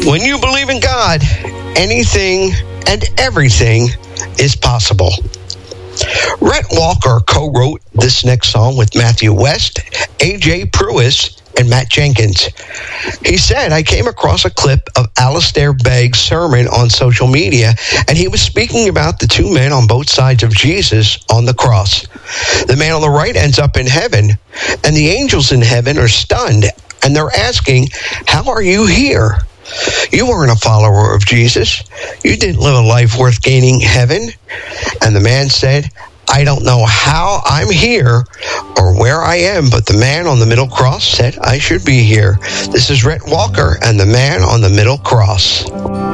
When you believe in God, anything and everything is possible. Rhett Walker co-wrote this next song with Matthew West, A.J. Pruis, and Matt Jenkins. He said, I came across a clip of Alistair Begg's sermon on social media, and he was speaking about the two men on both sides of Jesus on the cross. The man on the right ends up in heaven, and the angels in heaven are stunned, and they're asking, how are you here? You weren't a follower of Jesus. You didn't live a life worth gaining heaven. And the man said, I don't know how I'm here or where I am, but the man on the middle cross said I should be here. This is Rhett Walker and the man on the middle cross.